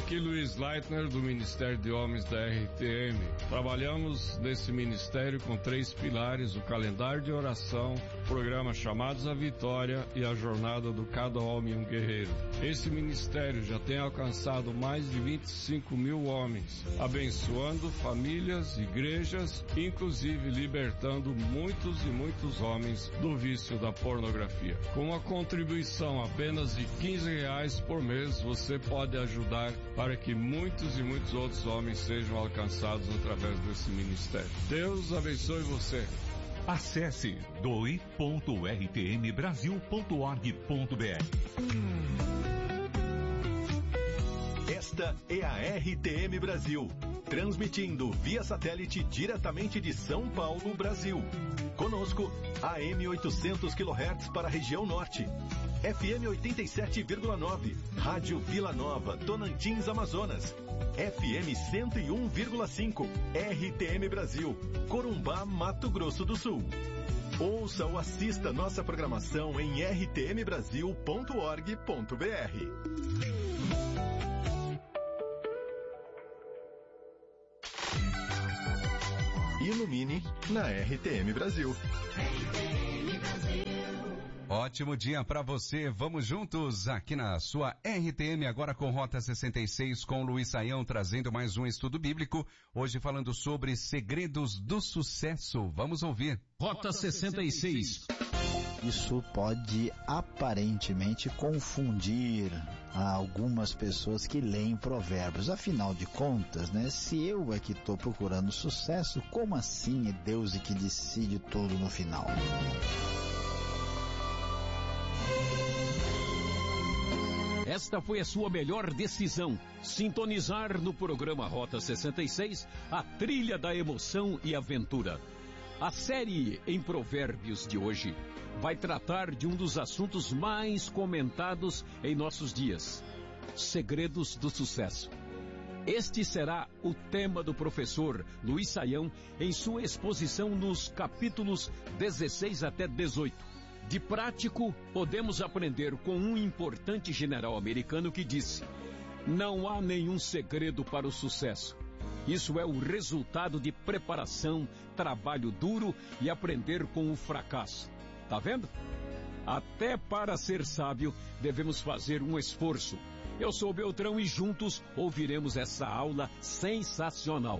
Aqui Luiz Leitner, do Ministério de Homens da RTM. Trabalhamos nesse ministério com 3 pilares: o calendário de oração, o programa Chamados à Vitória e a jornada do Cada Homem um Guerreiro. Esse ministério já tem alcançado mais de 25 mil homens, abençoando famílias, igrejas, inclusive libertando muitos e muitos homens do vício da pornografia. Com uma contribuição apenas de R$15 por mês, você pode ajudar para que muitos e muitos outros homens sejam alcançados através desse ministério. Deus abençoe você. Acesse doe.rtmbrasil.org.br. Esta é a RTM Brasil, transmitindo via satélite diretamente de São Paulo, Brasil. Conosco, AM 800 kHz para a região norte, FM 87,9, Rádio Vila Nova, Tocantins, Amazonas, FM 101,5, RTM Brasil, Corumbá, Mato Grosso do Sul. Ouça ou assista nossa programação em rtmbrasil.org.br. Ilumine na RTM Brasil. Ótimo dia para você. Vamos juntos aqui na sua RTM, agora com Rota 66, com Luiz Saião, trazendo mais um estudo bíblico. Hoje falando sobre segredos do sucesso. Vamos ouvir. Rota 66. Isso pode aparentemente confundir algumas pessoas que leem provérbios. Afinal de contas, né? Se eu é que estou procurando sucesso, como assim é Deus que decide tudo no final? Esta foi a sua melhor decisão: sintonizar no programa Rota 66, a trilha da emoção e aventura. A série em Provérbios de hoje vai tratar de um dos assuntos mais comentados em nossos dias: segredos do sucesso. Este será o tema do professor Luiz Saião em sua exposição nos capítulos 16 até 18. De prático, podemos aprender com um importante general americano que disse: não há nenhum segredo para o sucesso. Isso é o resultado de preparação, trabalho duro e aprender com o fracasso. Tá vendo? Até para ser sábio, devemos fazer um esforço. Eu sou Beltrão e juntos ouviremos essa aula sensacional.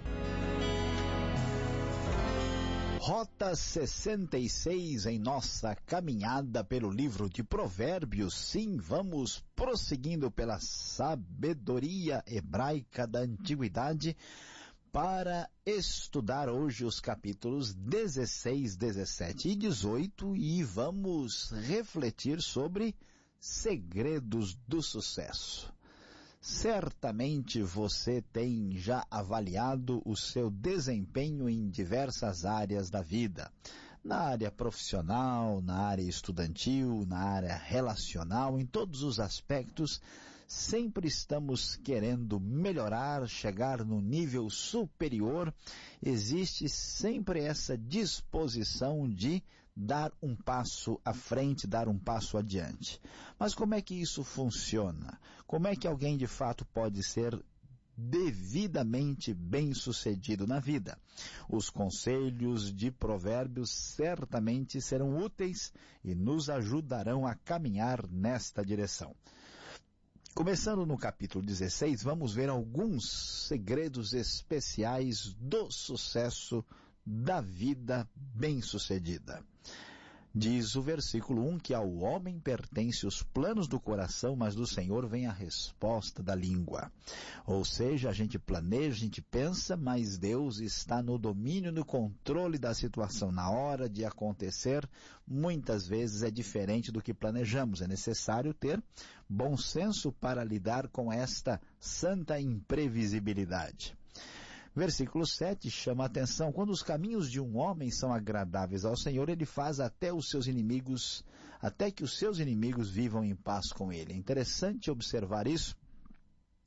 Rota 66 em nossa caminhada pelo livro de Provérbios. Sim, vamos prosseguindo pela sabedoria hebraica da antiguidade para estudar hoje os capítulos 16, 17 e 18 e vamos refletir sobre segredos do sucesso. Certamente você tem já avaliado o seu desempenho em diversas áreas da vida. Na área profissional, na área estudantil, na área relacional, em todos os aspectos, sempre estamos querendo melhorar, chegar no nível superior. Existe sempre essa disposição de dar um passo à frente, dar um passo adiante. Mas como é que isso funciona? Como é que alguém de fato pode ser devidamente bem-sucedido na vida? Os conselhos de Provérbios certamente serão úteis e nos ajudarão a caminhar nesta direção. Começando no capítulo 16, vamos ver alguns segredos especiais do sucesso da vida bem-sucedida. Diz o versículo 1 que ao homem pertence os planos do coração, mas do Senhor vem a resposta da língua. Ou seja, a gente planeja, a gente pensa, mas Deus está no domínio, no controle da situação. Na hora de acontecer, muitas vezes é diferente do que planejamos. É necessário ter bom senso para lidar com esta santa imprevisibilidade. Versículo 7 chama a atenção: quando os caminhos de um homem são agradáveis ao Senhor, ele faz até que os seus inimigos vivam em paz com ele. É interessante observar isso.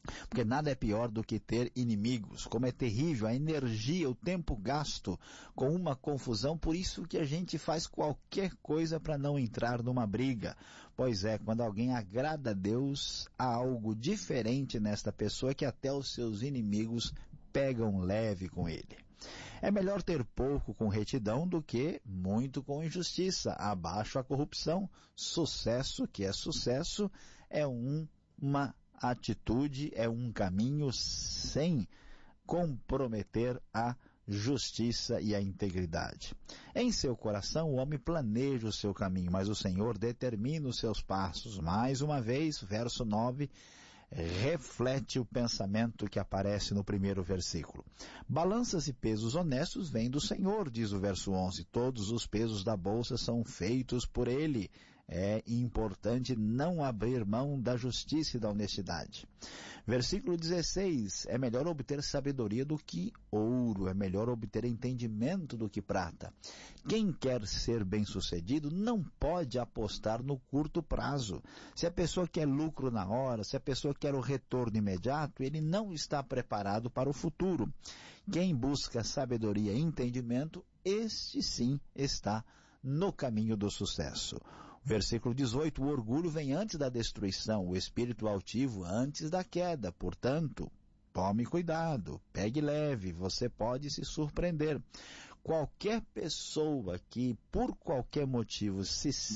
Porque nada é pior do que ter inimigos. Como é terrível a energia, o tempo gasto com uma confusão. Por isso que a gente faz qualquer coisa para não entrar numa briga. Pois é, quando alguém agrada a Deus, há algo diferente nesta pessoa que até os seus inimigos pegam leve com ele. É melhor ter pouco com retidão do que muito com injustiça. Abaixo a corrupção. Sucesso, que é sucesso, é uma atitude, é um caminho sem comprometer a justiça e a integridade. Em seu coração o homem planeja o seu caminho, mas o Senhor determina os seus passos. Mais uma vez, verso 9, reflete o pensamento que aparece no primeiro versículo. Balanças e pesos honestos vêm do Senhor, diz o verso 11. Todos os pesos da bolsa são feitos por Ele. É importante não abrir mão da justiça e da honestidade. Versículo 16. É melhor obter sabedoria do que ouro, é melhor obter entendimento do que prata. Quem quer ser bem-sucedido não pode apostar no curto prazo. Se a pessoa quer lucro na hora, se a pessoa quer o retorno imediato, ele não está preparado para o futuro. Quem busca sabedoria e entendimento, este sim está no caminho do sucesso. Versículo 18, o orgulho vem antes da destruição, o espírito altivo antes da queda. Portanto, tome cuidado, pegue leve, você pode se surpreender. Qualquer pessoa que, por qualquer motivo, se